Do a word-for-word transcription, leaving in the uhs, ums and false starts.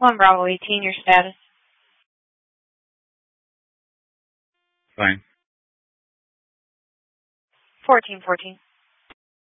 one Bravo eighteen, your status? Fine. fourteen fourteen.